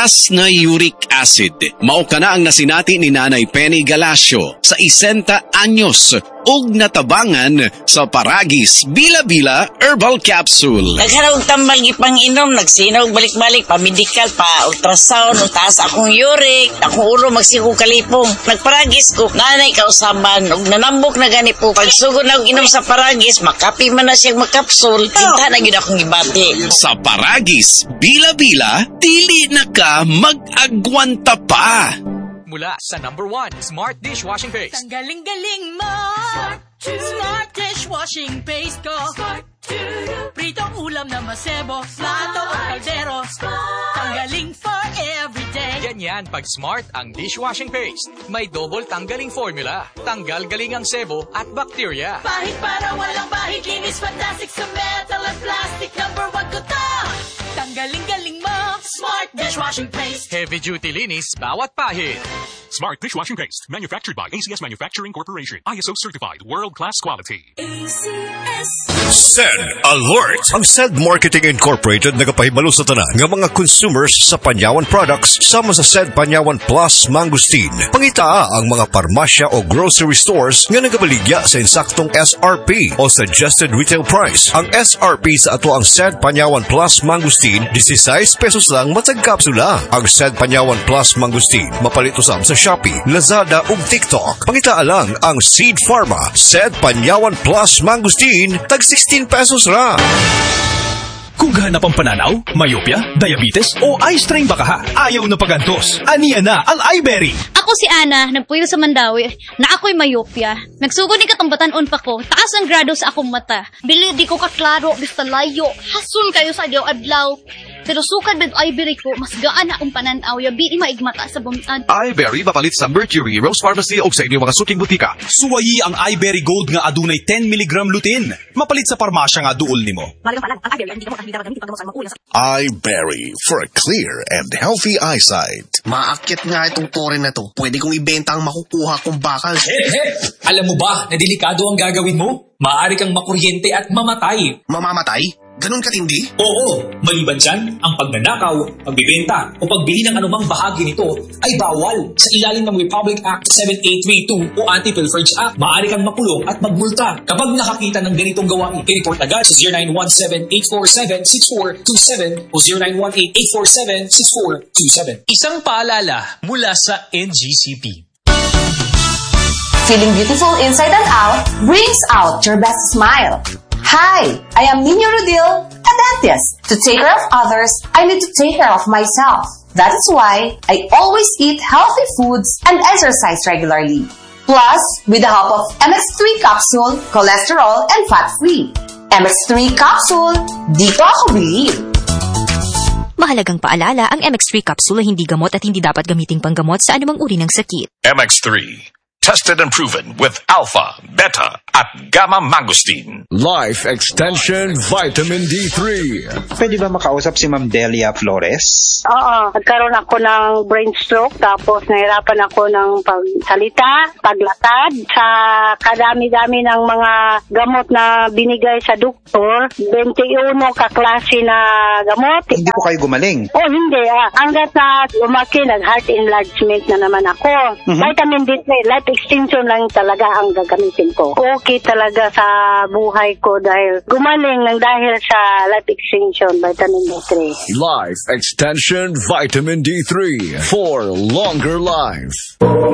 Taas na uric acid. Mao kana ang nasinati ni Nanay Penny Galacio sa 60 anyos ug natabangan sa Paragis Bila-Bila Herbal Capsule. Nagharap tambal gipang-inom, nagsinaw balik-balik pa medical pa ultrasound, taas akong uric, akong ulo magsigo kalipong. Nagparagis ko, nanay kausaban ug nanambok na gani po. Pagsugod na og inom sa Paragis, makapi man na siyang makapsul, kinta na gyud akong gibati. Sa Paragis Bila-Bila, dili na ka mag-agwanta pa. Mula sa #1 Smart Dishwashing Paste. Tanggaling-galing mo. Smart Dishwashing Paste ko. Pritong ulam na masebo, plato o kaldero. Tanggaling for everyday. Ganyan pag Smart ang dishwashing paste. May double tanggaling formula. Tanggal galing ang sebo at bacteria. Pahit para walang bahid, linis fantastic sa metal at plastic. #1 ko to. Tanggaling-galing mo. Smart Dishwashing Paste. Heavy duty linis bawat pahid. Smart Dishwashing Paste, manufactured by ACS Manufacturing Corporation. ISO certified, world-class quality. ACS. SED Alert! Ang SED Marketing Incorporated nagapahibalo sa tanan ng mga consumers sa Panyawan products sama sa SED Panyawan Plus Mangosteen. Pangitaa ang mga parmasya o grocery stores nga nagabaligya sa insaktong SRP o Suggested Retail Price. Ang SRP sa ato ang SED Panyawan Plus Mangosteen, 16 pesos lang matag kapsula. Ang SED Panyawan Plus Mangosteen, mapalit usab sa Shopee, Lazada ug TikTok. Pangitaa lang ang Seed Pharma SED Panyawan Plus Mangosteen, tag 16 pesos ra. Kung hanap ang pananaw, myopia, diabetes o eye strain baka ha, ayaw na pagantos. Aniya na ang iBerry. Ako si Ana, nagpuyo sa Mandawi, na ako'y myopia. Nagsugod ni katambatan-on pa ko, taas ang grado sa akong mata. Bili di ko kaklaro, basta layo, hasun kayo sa adlaw-adlaw. Pero sukad med iBerry ko, mas gaan na akong pananaw, yabi maigmata sa bumtad. iBerry mapalit sa Mercury, Rose Pharmacy o sa inyong mga suking butika. Suwayi ang iBerry Gold nga adunay 10 mg lutein. Mapalit sa parmasya nga duol nimo. iBerry for a clear and healthy eyesight. Maakit nga itong tore na to. Pwede kong ibenta ang makukuha kong bakal. Alam mo ba na delikado ang gagawin mo? Maaari kang makuryente at mamatay. Mamamatay? Ganun katindi? Oo. Maliban dyan, ang pagnanakaw, pagbibenta, o pagbili ng anumang bahagi nito ay bawal sa ilalim ng Republic Act 7832 o Anti-Pilferage Act. Maaari kang makulong at magmulta kapag nakakita ng ganitong gawain. I-report agad sa 0917-847-6427 o 0918-847-6427. Isang paalala mula sa NGCP. Feeling beautiful inside and out brings out your best smile. Hi, I am Nino Rodil, a dentist. To take care of others, I need to take care of myself. That is why I always eat healthy foods and exercise regularly. Plus, with the help of MX3 capsule, cholesterol and fat-free. MX3 capsule, dito ako believe. Mahalagang paalala, ang MX3 capsule ay hindi gamot at hindi dapat gamiting panggamot sa anumang uri ng sakit. MX3, tested and proven with alpha, beta, at gamma mangosteen. Life Extension Vitamin D3. Pwede ba makausap si Ma'am Delia Flores? Oo, nagkaroon ako ng brain stroke, tapos nahirapan ako ng pagsalita, paglakad. Sa kadami-dami ng mga gamot na binigay sa doktor, 21 kaklase na gamot. Hindi po kayo gumaling? Oh, hindi. Hanggat na lumaki, nag-heart enlargement na naman ako. Vitamin D3, life extension lang talaga ang gagamitin ko. Okay talaga sa buhay ko dahil gumaling ng dahil sa life extension, vitamin D3. Life Extension Vitamin D3 for longer life.